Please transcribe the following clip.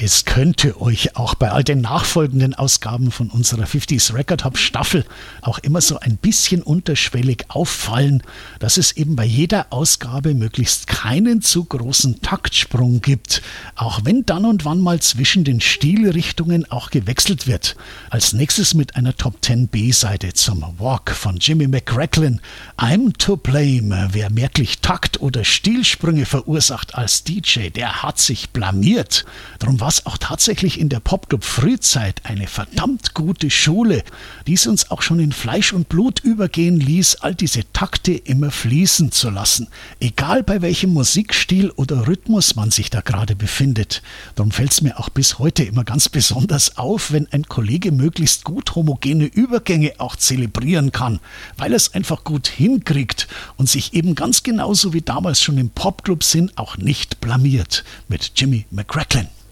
Es könnte euch auch bei all den nachfolgenden Ausgaben von unserer 50s Record Hop Staffel auch immer so ein bisschen unterschwellig auffallen, dass es eben bei jeder Ausgabe möglichst keinen zu großen Taktsprung gibt, auch wenn dann und wann mal zwischen den Stilrichtungen auch gewechselt wird. Als nächstes mit einer Top 10 B-Seite zum Walk von Jimmy McCracklin. I'm to blame. Wer merklich Takt- oder Stilsprünge verursacht als DJ, der hat sich blamiert. Darum war es auch tatsächlich in der Popclub-Frühzeit eine verdammt gute Schule, die es uns auch schon in Fleisch und Blut übergehen ließ, all diese Takte immer fließen zu lassen, egal bei welchem Musikstil oder Rhythmus man sich da gerade befindet. Darum fällt es mir auch bis heute immer ganz besonders auf, wenn ein Kollege möglichst gut homogene Übergänge auch zelebrieren kann, weil er es einfach gut hinkriegt und sich eben ganz genauso wie damals schon im Popclub-Sinn auch nicht blamiert. Mit Jimmy McCracklin.